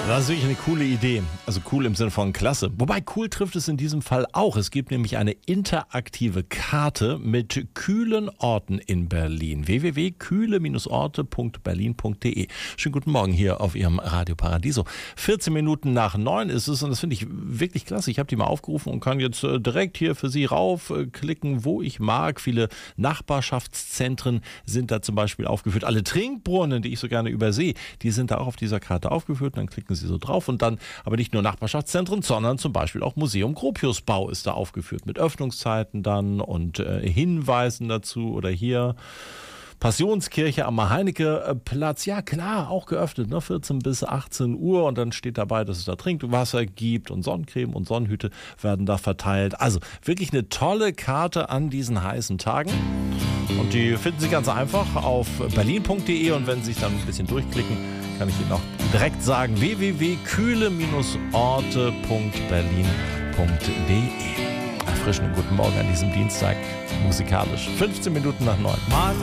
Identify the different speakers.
Speaker 1: Das ist wirklich eine coole Idee. Also cool im Sinne von klasse. Wobei cool trifft es in diesem Fall auch. Es gibt nämlich eine interaktive Karte mit kühlen Orten in Berlin. www.kühle-orte.berlin.de. Schönen guten Morgen hier auf Ihrem Radio Paradiso. 14 Minuten nach 9 ist es und das finde ich wirklich klasse. Ich habe die mal aufgerufen und kann jetzt direkt hier für Sie raufklicken, wo ich mag. Viele Nachbarschaftszentren sind da zum Beispiel aufgeführt. Alle Trinkbrunnen, die ich so gerne übersehe, die sind da auch auf dieser Karte aufgeführt. Dann klicken Sie so drauf und dann aber nicht nur Nachbarschaftszentren, sondern zum Beispiel auch Museum Gropiusbau ist da aufgeführt mit Öffnungszeiten dann und Hinweisen dazu oder hier Passionskirche am Heinicke-Platz, ja klar, auch geöffnet, 14 bis 18 Uhr und dann steht dabei, dass es da Trinkwasser gibt und Sonnencreme und Sonnenhüte werden da verteilt. Also wirklich eine tolle Karte an diesen heißen Tagen. Und die finden Sie ganz einfach auf berlin.de und wenn Sie sich dann ein bisschen durchklicken, kann ich Ihnen auch direkt sagen, www.kühle-orte.berlin.de. Erfrischenden guten Morgen an diesem Dienstag, musikalisch. 15 Minuten nach 9.